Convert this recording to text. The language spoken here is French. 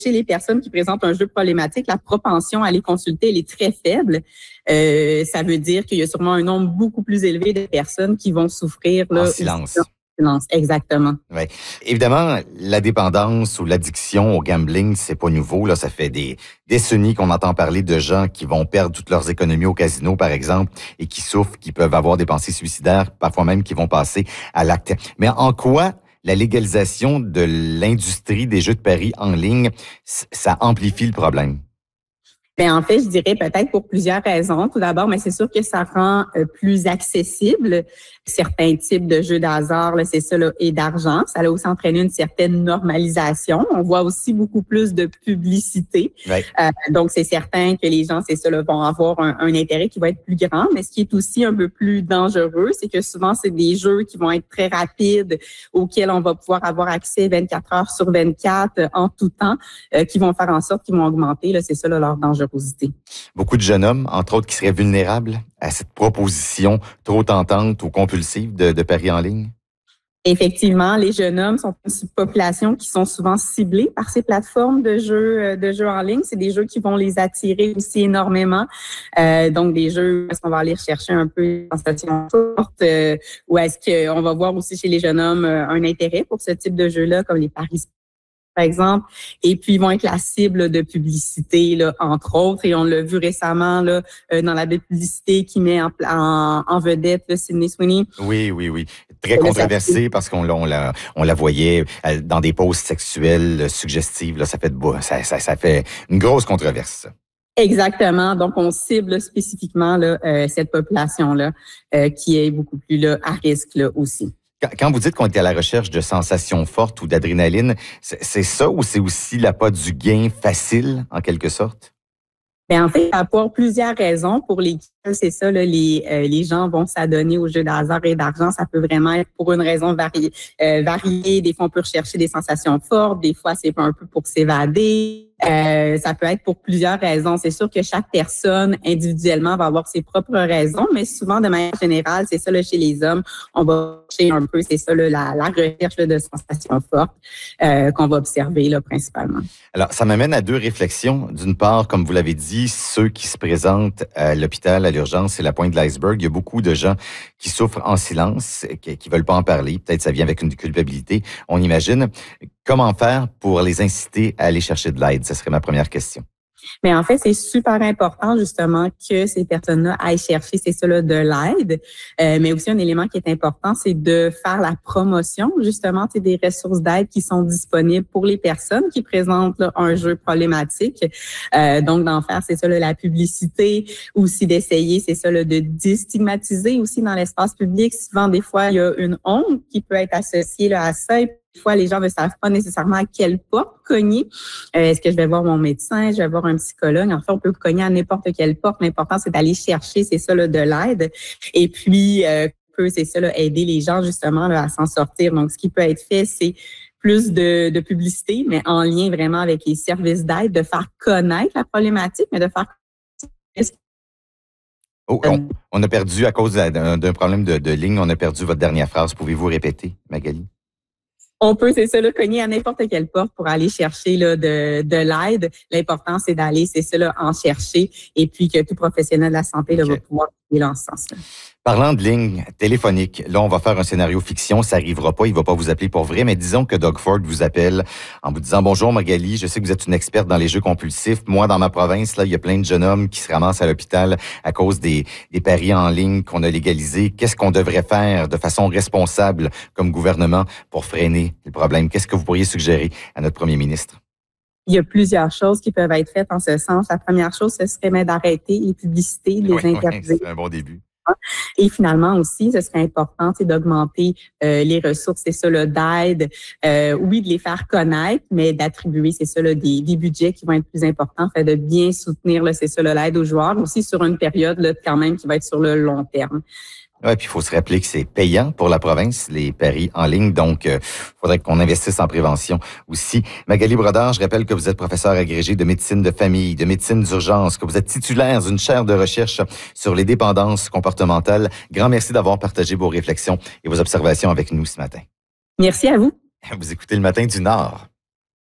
chez les personnes qui présentent un jeu problématique, la propension à les consulter, elle est très faible. Ça veut dire qu'il y a sûrement un nombre beaucoup plus élevé de personnes qui vont souffrir là, en silence. Exactement. Ouais. Évidemment, la dépendance ou l'addiction au gambling, c'est pas nouveau. Là, ça fait des décennies qu'on entend parler de gens qui vont perdre toutes leurs économies au casino, par exemple, et qui souffrent, qui peuvent avoir des pensées suicidaires, parfois même qui vont passer à l'acte. Mais en quoi la légalisation de l'industrie des jeux de paris en ligne, ça amplifie le problème? Bien, en fait, je dirais peut-être pour plusieurs raisons. Tout d'abord, mais c'est sûr que ça rend plus accessible certains types de jeux d'hasard, là, c'est ça, là, et d'argent. Ça a aussi entraîné une certaine normalisation. On voit aussi beaucoup plus de publicité. Ouais. Donc, c'est certain que les gens, c'est ça, là, vont avoir un intérêt qui va être plus grand. Mais ce qui est aussi un peu plus dangereux, c'est que souvent, c'est des jeux qui vont être très rapides, auxquels on va pouvoir avoir accès 24 heures sur 24 en tout temps, qui vont faire en sorte qu'ils vont augmenter, là, c'est ça, là, leur dangerosité. Beaucoup de jeunes hommes, entre autres, qui seraient vulnérables à cette proposition trop tentante ou compulsive de paris en ligne? Effectivement, les jeunes hommes sont une population qui sont souvent ciblées par ces plateformes de jeux en ligne. C'est des jeux qui vont les attirer aussi énormément. Donc, des jeux où est-ce qu'on va aller chercher un peu de sensations fortes, ou est-ce qu'on va voir aussi chez les jeunes hommes un intérêt pour ce type de jeux-là, comme les paris par exemple, et puis ils vont être la cible de publicité, là, entre autres, et on l'a vu récemment là, dans la publicité qui met en vedette là, Sydney Sweeney. Oui. Très controversée parce qu'on la voyait dans des poses sexuelles suggestives. Là, ça fait une grosse controverse. Exactement. Donc, on cible spécifiquement là, cette population-là qui est beaucoup plus là, à risque là, aussi. Quand vous dites qu'on est à la recherche de sensations fortes ou d'adrénaline, c'est ça ou c'est aussi l'appât du gain facile, en quelque sorte? Bien, en fait, il y a plusieurs raisons pour lesquelles c'est ça, là, les gens vont s'adonner aux jeux d'hasard et d'argent. Ça peut vraiment être pour une raison variée. Des fois, on peut rechercher des sensations fortes. Des fois, c'est un peu pour s'évader. Ça peut être pour plusieurs raisons. C'est sûr que chaque personne individuellement va avoir ses propres raisons, mais souvent, de manière générale, c'est ça là, chez les hommes, on va chercher un peu, c'est ça là, la recherche là, de sensations fortes qu'on va observer là, principalement. Alors, ça m'amène à deux réflexions. D'une part, comme vous l'avez dit, ceux qui se présentent à l'hôpital, à l'urgence, c'est la pointe de l'iceberg. Il y a beaucoup de gens qui souffrent en silence, qui veulent pas en parler. Peut-être ça vient avec une culpabilité, on imagine. Comment faire pour les inciter à aller chercher de l'aide? Ce serait ma première question. Mais en fait, c'est super important justement que ces personnes-là aillent chercher, c'est ça là, de l'aide. Mais aussi un élément qui est important, c'est de faire la promotion justement des ressources d'aide qui sont disponibles pour les personnes qui présentent là, un jeu problématique. Donc d'en faire, c'est ça là, la publicité, aussi d'essayer, c'est ça là, de déstigmatiser aussi dans l'espace public. Souvent, des fois, il y a une honte qui peut être associée là, à ça. Des fois, les gens ne savent pas nécessairement à quelle porte cogner. Est-ce que je vais voir mon médecin, je vais voir un psychologue? En fait, on peut cogner à n'importe quelle porte. L'important, c'est d'aller chercher, c'est ça, là, de l'aide. Et puis, c'est ça, là, aider les gens justement là, à s'en sortir. Donc, ce qui peut être fait, c'est plus de publicité, mais en lien vraiment avec les services d'aide, de faire connaître la problématique, mais de faire on a perdu, à cause d'un problème de ligne, on a perdu votre dernière phrase. Pouvez-vous répéter, Magali? On peut, c'est ça, là, cogner à n'importe quelle porte pour aller chercher là, de l'aide. L'important, c'est d'aller, c'est ça, là, en chercher et puis que tout professionnel de la santé là, va pouvoir aller dans ce sens-là. Parlant de ligne téléphonique, là, on va faire un scénario fiction. Ça arrivera pas. Il va pas vous appeler pour vrai. Mais disons que Doug Ford vous appelle en vous disant « Bonjour Magali, je sais que vous êtes une experte dans les jeux compulsifs. Moi, dans ma province, là, il y a plein de jeunes hommes qui se ramassent à l'hôpital à cause des paris en ligne qu'on a légalisés. Qu'est-ce qu'on devrait faire de façon responsable comme gouvernement pour freiner le problème? Qu'est-ce que vous pourriez suggérer à notre premier ministre? » Il y a plusieurs choses qui peuvent être faites en ce sens. La première chose, ce serait d'arrêter les publicités, de les interdire. C'est un bon début. Et finalement aussi, ce serait important d'augmenter les ressources, c'est ça, là, d'aide, oui, de les faire connaître, mais d'attribuer, c'est ça, là, des budgets qui vont être plus importants, fait de bien soutenir, là, c'est ça, là, l'aide aux joueurs, aussi sur une période là, quand même qui va être sur le long terme. Ouais, puis il faut se rappeler que c'est payant pour la province, les paris en ligne. Donc, il faudrait qu'on investisse en prévention aussi. Magali Brodeur, je rappelle que vous êtes professeur agrégé de médecine de famille, de médecine d'urgence, que vous êtes titulaire d'une chaire de recherche sur les dépendances comportementales. Grand merci d'avoir partagé vos réflexions et vos observations avec nous ce matin. Merci à vous. Vous écoutez Le Matin du Nord.